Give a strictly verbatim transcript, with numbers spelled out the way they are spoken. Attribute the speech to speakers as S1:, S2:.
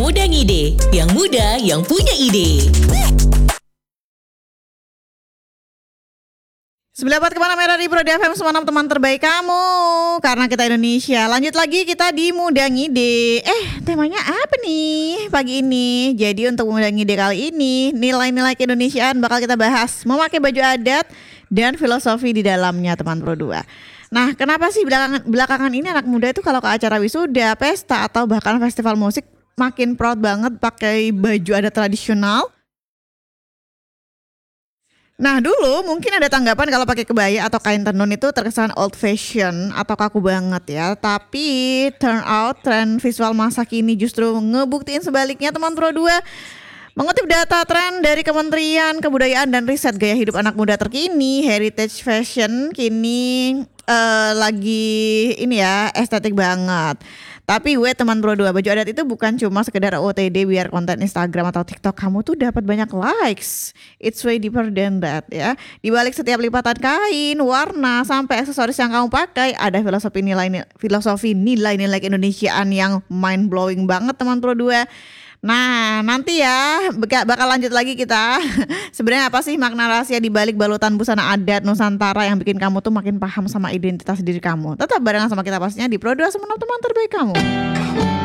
S1: Muda Ngide, yang muda yang punya ide.
S2: sembilan puluh empat koma enam Merah di Pro F M, semua teman terbaik kamu. Karena kita Indonesia. Lanjut lagi kita di Muda Ngide. Eh, temanya apa nih pagi ini? Jadi untuk Muda Ngide kali ini, nilai-nilai keindonesiaan bakal kita bahas. Memakai baju adat dan filosofi di dalamnya, teman Pro dua. Nah, kenapa sih belakangan, belakangan ini anak muda itu kalau ke acara wisuda, pesta, atau bahkan festival musik makin proud banget pakai baju adat tradisional? Nah, dulu mungkin ada tanggapan kalau pakai kebaya atau kain tenun itu terkesan old fashion atau kaku banget ya. Tapi turn out tren visual masa kini justru ngebuktiin sebaliknya, teman Pro dua. Mengutip data tren dari Kementerian Kebudayaan dan Riset, gaya hidup anak muda terkini, heritage fashion kini uh, lagi ini ya, estetik banget. Tapi gue teman Pro dua, baju adat itu bukan cuma sekedar O T D biar konten Instagram atau TikTok kamu tuh dapat banyak likes. It's way deeper than that ya. Di balik setiap lipatan kain, warna, sampai aksesoris yang kamu pakai, ada filosofi nilai filosofi nilai-nilai keindonesiaan yang mind blowing banget, teman Pro dua. Nah, nanti ya bakal lanjut lagi kita. Sebenarnya apa sih makna rahasia di balik balutan busana adat Nusantara yang bikin kamu tuh makin paham sama identitas diri kamu? Tetap barengan sama kita pastinya di Pro dua, teman terbaik kamu.